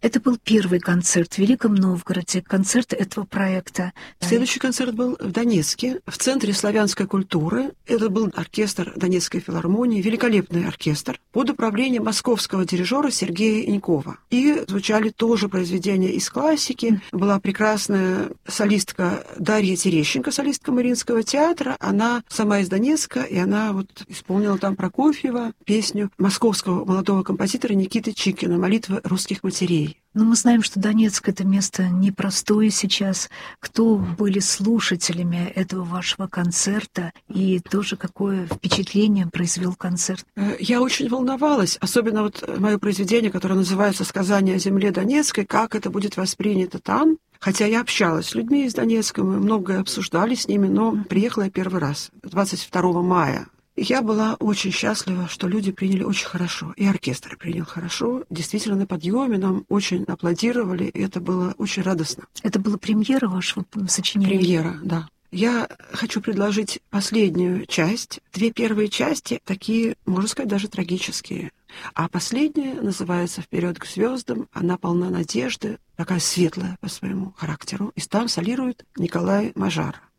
Это был первый концерт в Великом Новгороде, концерт этого проекта. Следующий концерт был в Донецке, в Центре славянской культуры. Это был оркестр Донецкой филармонии, великолепный оркестр под управлением московского дирижера Сергея Инькова. И звучали тоже произведения из классики. Была прекрасная солистка Дарья Терещенко, солистка Мариинского театра. Она сама из Донецка, и она вот исполнила там Прокофьева песню московского молодого композитора Никиты Чикина «Молитва русских матерей». Но мы знаем, что Донецк — это место непростое сейчас. Кто были слушателями этого вашего концерта и тоже какое впечатление произвел концерт? Я очень волновалась, особенно вот мое произведение, которое называется «Сказание о земле Донецкой», как это будет воспринято там. Хотя я общалась с людьми из Донецка, мы многое обсуждали с ними, но приехала я первый раз, 22 мая. Я была очень счастлива, что люди приняли очень хорошо, и оркестр принял хорошо. Действительно, на подъеме нам очень аплодировали, и это было очень радостно. Это была премьера вашего сочинения? Премьера, да. Я хочу предложить последнюю часть. Две первые части такие, можно сказать, даже трагические. А последняя называется «Вперед к звездам». Она полна надежды, такая светлая по своему характеру. И там солирует Николай Мажар.